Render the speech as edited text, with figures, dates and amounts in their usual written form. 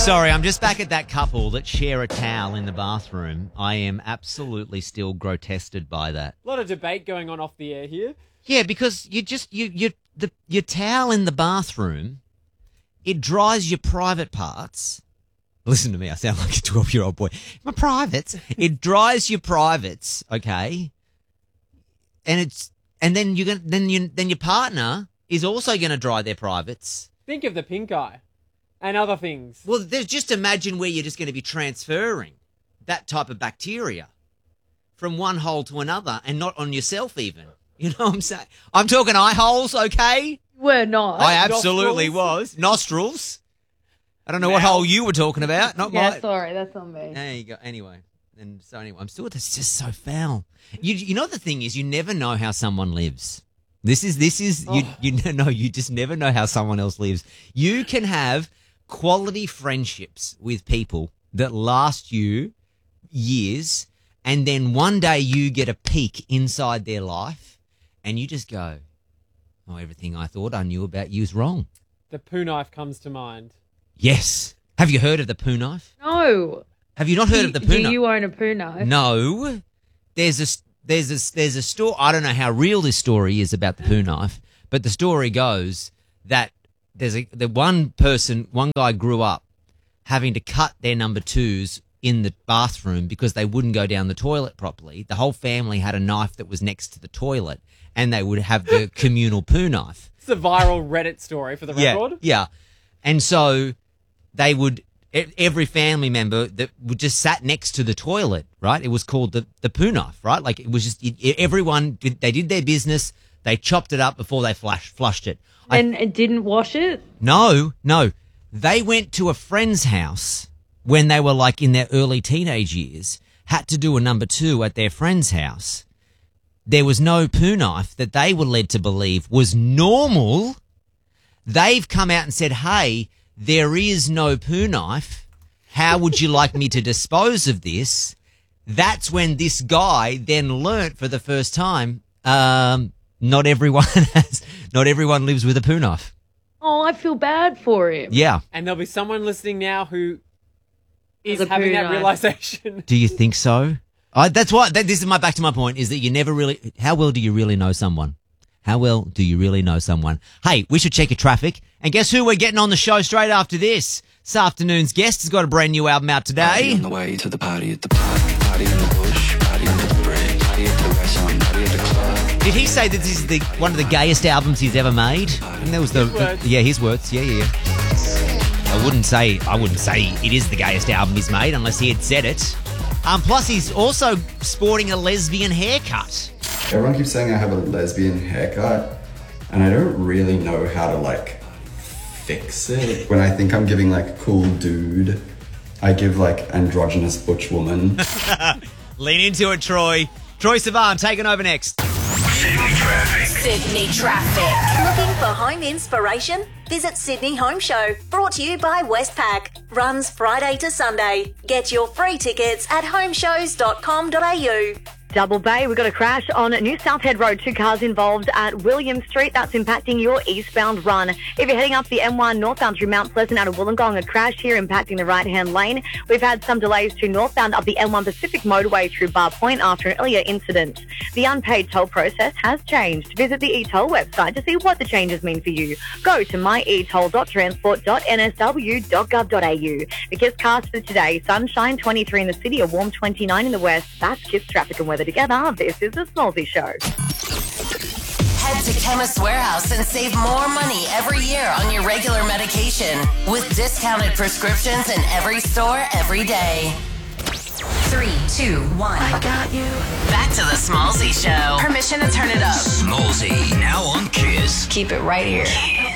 sorry, I'm just back at that couple that share a towel in the bathroom. I am absolutely still grotesqued by that. A lot of debate going on off the air here. Yeah, because your towel in the bathroom, it dries your private parts. Listen to me, I sound like a 12-year-old boy. My privates. It dries your privates, okay? And then your partner is also going to dry their privates. Think of the pink eye and other things. Well, just imagine where you're just going to be transferring that type of bacteria from one hole to another and not on yourself even. You know what I'm saying? I'm talking eye holes, okay? We're not. I absolutely was. Nostrils. I don't know what hole you were talking about. Not Yeah, mine. sorry, that's on me. There you go. Anyway, I'm still. That's just so foul. You know the thing is, you never know how someone lives. This is you just never know how someone else lives. You can have quality friendships with people that last you years, and then one day you get a peek inside their life, and you just go, "Oh, everything I thought I knew about you is wrong." The poo knife comes to mind. Yes. Have you heard of the poo knife? No. Have you not heard of the poo knife? Do you own a poo knife? No. There's a story. I don't know how real this story is about the poo knife, but the story goes that one guy grew up having to cut their number twos in the bathroom because they wouldn't go down the toilet properly. The whole family had a knife that was next to the toilet, and they would have the communal poo knife. It's a viral Reddit story for the record. Yeah. And so they would, every family member that would just sat next to the toilet, right? It was called the poo knife, right? Like it was just, everyone, they did their business. They chopped it up before they flushed it. And it didn't wash it? No. They went to a friend's house when they were like in their early teenage years, had to do a number two at their friend's house. There was no poo knife that they were led to believe was normal. They've come out and said, hey, there is no poo knife. How would you like me to dispose of this? That's when this guy then learnt for the first time, not everyone lives with a poo knife. Oh, I feel bad for him. Yeah. And there'll be someone listening now who is With a having poo that knife. realization. Do you think so? This is back to my point, is that you never really, how well do you really know someone? How well do you really know someone? Hey, we should check your traffic. And guess who we're getting on the show straight after this? This afternoon's guest has got a brand new album out today. On the way to the party at the park, party in the bush, party under the bridge, party at the restaurant, party at the club. Did he say that this is one of the gayest albums he's ever made? And that was his words. Yeah. I wouldn't say it is the gayest album he's made unless he had said it. Plus, he's also sporting a lesbian haircut. Everyone keeps saying I have a lesbian haircut, and I don't really know how to, fix it. When I think I'm giving, cool dude, I give, androgynous butch woman. Lean into it, Troy. Troy Sivan taking over next. Sydney Traffic. Looking for home inspiration? Visit Sydney Home Show, brought to you by Westpac. Runs Friday to Sunday. Get your free tickets at homeshows.com.au. Double Bay, we've got a crash on New South Head Road. 2 cars involved at William Street. That's impacting your eastbound run. If you're heading up the M1 northbound through Mount Pleasant out of Wollongong, a crash here impacting the right-hand lane. We've had some delays to northbound up the M1 Pacific motorway through Bar Point after an earlier incident. The unpaid toll process has changed. Visit the eToll website to see what the changes mean for you. Go to myetoll.transport.nsw.gov.au. The KISS cast for today: sunshine 23 in the city, a warm 29 in the west. That's KISS traffic and weather together. This is the Smallsy Show. Head to Chemist Warehouse and save more money every year on your regular medication with discounted prescriptions in every store every day. 3, 2, 1. I got you. Back to the Smallsy Show. Permission to turn it up. Smallsy, now on KISS. Keep it right here.